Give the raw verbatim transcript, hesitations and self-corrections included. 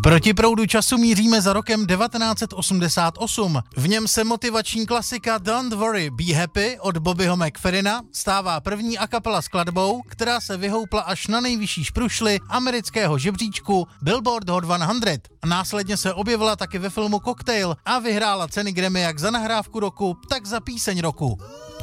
Proti proudu času míříme za rokem devatenáct set osmdesát osm. V něm se motivační klasika Don't Worry, Be Happy od Bobbyho McFerrina stává první a kapela skladbou, která se vyhoupla až na nejvyšší šprušly amerického žebříčku Billboard Hot sto. Následně se objevila taky ve filmu Cocktail a vyhrála ceny Grammy jak za nahrávku roku, tak za píseň roku.